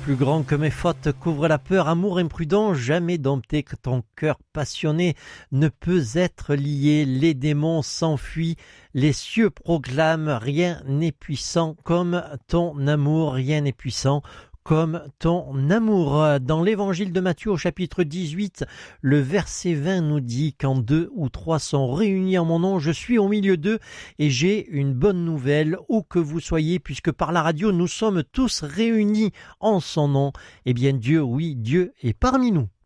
Plus grand que mes fautes couvre la peur, amour imprudent, jamais dompté que ton cœur passionné ne peut être lié. Les démons s'enfuient, les cieux proclament, rien n'est puissant comme ton amour, rien n'est puissant comme ton amour. Dans l'évangile de Matthieu au chapitre 18, le verset 20 nous dit: quand 2 ou 3 sont réunis en mon nom, je suis au milieu d'eux et j'ai une bonne nouvelle où que vous soyez, puisque par la radio nous sommes tous réunis en son nom. Eh bien Dieu, oui, Dieu est parmi nous.